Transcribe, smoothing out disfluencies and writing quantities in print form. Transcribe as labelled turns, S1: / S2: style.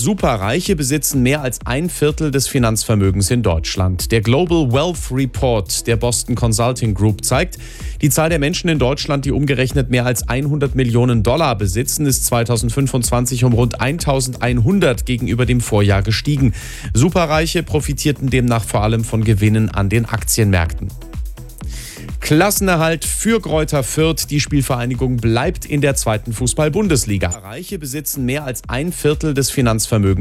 S1: Superreiche besitzen mehr als ein Viertel des Finanzvermögens in Deutschland. Der Global Wealth Report der Boston Consulting Group zeigt, die Zahl der Menschen in Deutschland, die umgerechnet mehr als 100 Millionen Dollar besitzen, ist 2025 um rund 1100 gegenüber dem Vorjahr gestiegen. Superreiche profitierten demnach vor allem von Gewinnen an den Aktienmärkten. Klassenerhalt für Greuther Fürth. Die Spielvereinigung bleibt in der 2. Fußball-Bundesliga. Reiche besitzen mehr als ein Viertel des Finanzvermögens